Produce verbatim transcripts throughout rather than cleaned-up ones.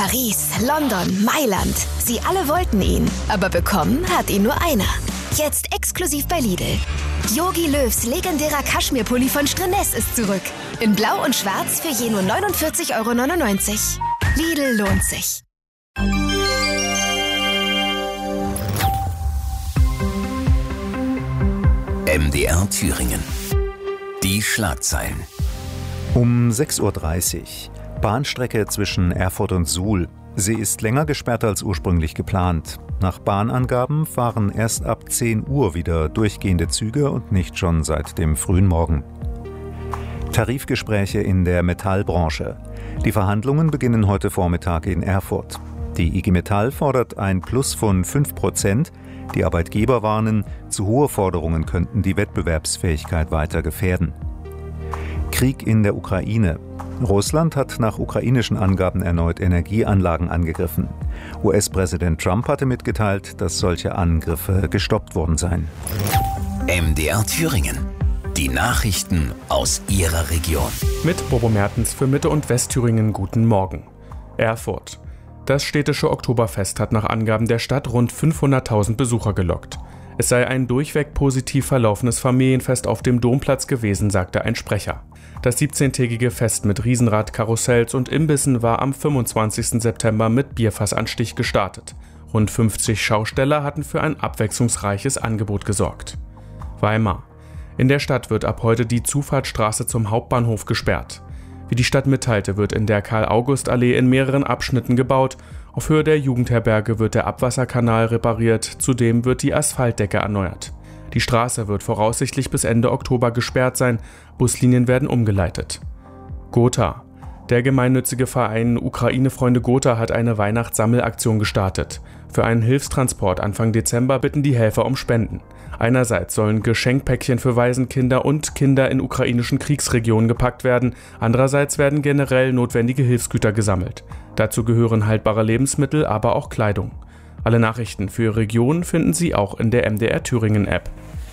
Paris, London, Mailand. Sie alle wollten ihn, aber bekommen hat ihn nur einer. Jetzt exklusiv bei Lidl. Jogi Löws legendärer Kaschmirpulli von Strenes ist zurück. In Blau und Schwarz für je nur neunundvierzig Euro neunundneunzig. Lidl lohnt sich. M D R Thüringen. Die Schlagzeilen. Um sechs Uhr dreißig. Bahnstrecke zwischen Erfurt und Suhl. Sie ist länger gesperrt als ursprünglich geplant. Nach Bahnangaben fahren erst ab zehn Uhr wieder durchgehende Züge und nicht schon seit dem frühen Morgen. Tarifgespräche in der Metallbranche. Die Verhandlungen beginnen heute Vormittag in Erfurt. Die I G Metall fordert ein Plus von fünf Prozent. Die Arbeitgeber warnen, zu hohe Forderungen könnten die Wettbewerbsfähigkeit weiter gefährden. Krieg in der Ukraine. Russland hat nach ukrainischen Angaben erneut Energieanlagen angegriffen. U S-Präsident Trump hatte mitgeteilt, dass solche Angriffe gestoppt worden seien. M D R Thüringen. Die Nachrichten aus Ihrer Region. Mit Bobo Mertens für Mitte- und Westthüringen guten Morgen. Erfurt. Das städtische Oktoberfest hat nach Angaben der Stadt rund fünfhunderttausend Besucher gelockt. Es sei ein durchweg positiv verlaufenes Familienfest auf dem Domplatz gewesen, sagte ein Sprecher. Das siebzehntägige Fest mit Riesenrad, Karussells und Imbissen war am fünfundzwanzigsten September mit Bierfassanstich gestartet. Rund fünfzig Schausteller hatten für ein abwechslungsreiches Angebot gesorgt. Weimar. In der Stadt wird ab heute die Zufahrtsstraße zum Hauptbahnhof gesperrt. Wie die Stadt mitteilte, wird in der Karl-August-Allee in mehreren Abschnitten gebaut. Auf Höhe der Jugendherberge wird der Abwasserkanal repariert, zudem wird die Asphaltdecke erneuert. Die Straße wird voraussichtlich bis Ende Oktober gesperrt sein, Buslinien werden umgeleitet. Gotha. Der gemeinnützige Verein Ukraine-Freunde Gotha hat eine Weihnachtssammelaktion gestartet. Für einen Hilfstransport Anfang Dezember bitten die Helfer um Spenden. Einerseits sollen Geschenkpäckchen für Waisenkinder und Kinder in ukrainischen Kriegsregionen gepackt werden, andererseits werden generell notwendige Hilfsgüter gesammelt. Dazu gehören haltbare Lebensmittel, aber auch Kleidung. Alle Nachrichten für Ihre Region finden Sie auch in der M D R Thüringen App.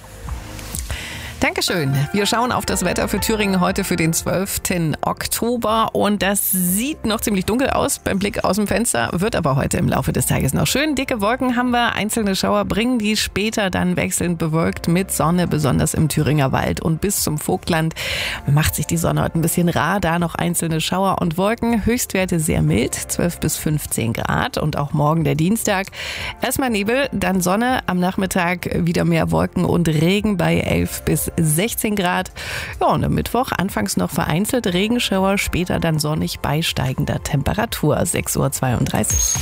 Dankeschön. Wir schauen auf das Wetter für Thüringen heute für den zwölften Oktober und das sieht noch ziemlich dunkel aus beim Blick aus dem Fenster, wird aber heute im Laufe des Tages noch schön. Dicke Wolken haben wir, einzelne Schauer bringen die später dann wechselnd bewölkt mit Sonne, besonders im Thüringer Wald und bis zum Vogtland macht sich die Sonne heute ein bisschen rar, da noch einzelne Schauer und Wolken, Höchstwerte sehr mild, zwölf bis fünfzehn Grad und auch morgen der Dienstag. Erstmal Nebel, dann Sonne, am Nachmittag wieder mehr Wolken und Regen bei elf bis sechzehn Grad. Ja, und am Mittwoch anfangs noch vereinzelt Regenschauer, später dann sonnig bei steigender Temperatur. sechs Uhr zweiunddreißig.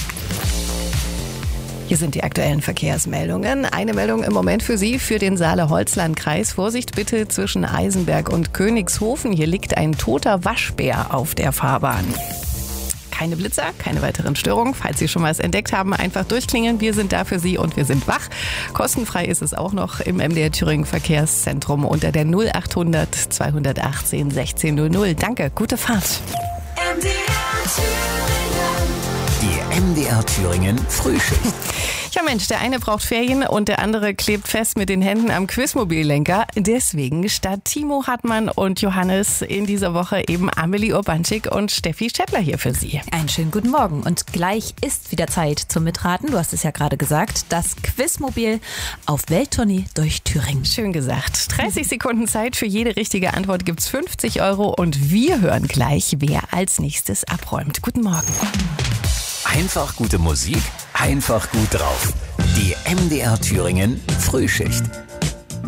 Hier sind die aktuellen Verkehrsmeldungen. Eine Meldung im Moment für Sie, für den Saale-Holzland-Kreis. Vorsicht bitte zwischen Eisenberg und Königshofen. Hier liegt ein toter Waschbär auf der Fahrbahn. Keine Blitzer, keine weiteren Störungen. Falls Sie schon was entdeckt haben, einfach durchklingeln. Wir sind da für Sie und wir sind wach. Kostenfrei ist es auch noch im M D R Thüringen Verkehrszentrum unter der null achthundert zweihundertachtzehn sechzehn null null. Danke, gute Fahrt. M D R Thüringen. Die M D R Thüringen Frühschicht. Ja Mensch, der eine braucht Ferien und der andere klebt fest mit den Händen am Quizmobillenker. Deswegen statt Timo Hartmann und Johannes in dieser Woche eben Amelie Urbanschik und Steffi Schettler hier für Sie. Einen schönen guten Morgen und gleich ist wieder Zeit zum Mitraten. Du hast es ja gerade gesagt, das Quizmobil auf Welttournee durch Thüringen. Schön gesagt. dreißig Sekunden Zeit für jede richtige Antwort gibt's fünfzig Euro und wir hören gleich, wer als nächstes abräumt. Guten Morgen. Einfach gute Musik, einfach gut drauf. Die M D R Thüringen Frühschicht.